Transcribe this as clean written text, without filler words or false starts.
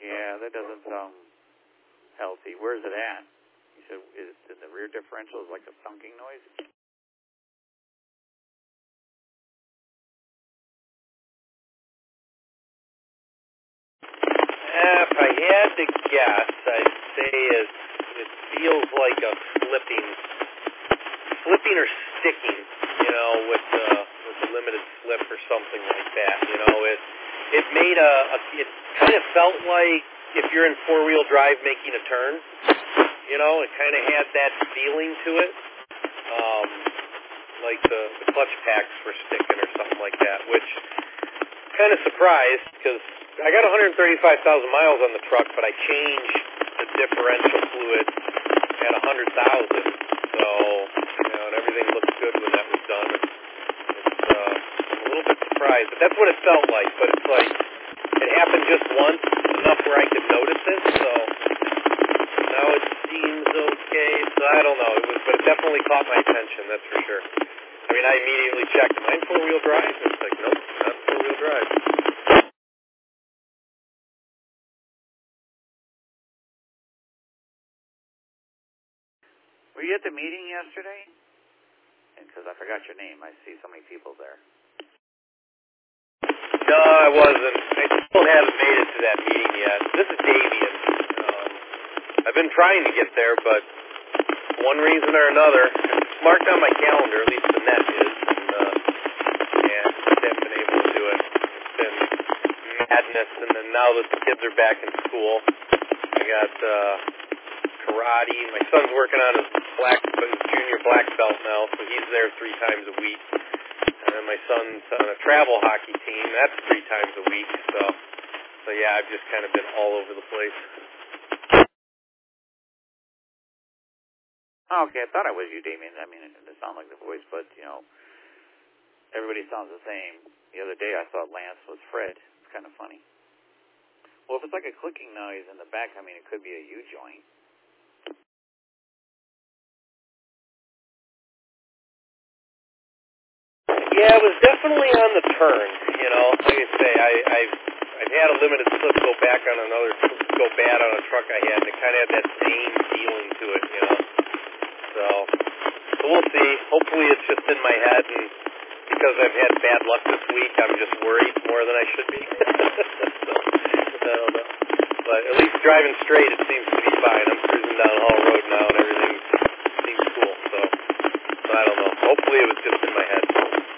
Yeah, that doesn't sound healthy. Where's it at? You said is the rear differential is like a thunking noise? If I had to guess, I'd say it feels like a flipping or sticking, with the limited slip or something like that. It made it kind of felt like if you're in four-wheel drive making a turn, it kind of had that feeling to it, like the clutch packs were sticking or something like that, which kind of surprised because I got 135,000 miles on the truck, but I changed the differential fluid at 100,000, so, and everything looked good when that was done. I'm a little bit surprised, but that's what it felt like, but it's like, it happened just once, enough where I could notice it, so now it seems okay, so I don't know, but it definitely caught my attention, that's for sure. I mean, I immediately checked, am I in four-wheel drive? It's like, nope, not four-wheel drive. Were you at the meeting yesterday? Because I forgot your name. I see so many people there. No, I wasn't. I still haven't made it to that meeting yet. This is Davian. I've been trying to get there, but for one reason or another, it's marked on my calendar, at least the net is, and I haven't been able to do it. It's been madness, and then now that the kids are back in school, I got karate. My son's working on his junior black belt now, so he's there 3 times a week. And then my son's on a travel hockey team. That's 3 times a week. So yeah, I've just kind of been all over the place. Oh, okay, I thought it was you, Damien. I mean, it didn't sound like the voice, but, everybody sounds the same. The other day I thought Lance was Fred. It's kind of funny. Well, if it's like a clicking noise in the back, I mean, it could be a U-joint. Yeah, it was definitely on the turn, Like I say, I've had a limited slip go bad on a truck I had, and it kind of had that same feeling to it, So we'll see. Hopefully it's just in my head, and because I've had bad luck this week, I'm just worried more than I should be. So, I don't know. But at least driving straight, it seems to be fine. I'm cruising down Hall Road now, and everything seems cool, so I don't know. Hopefully it was just in my head.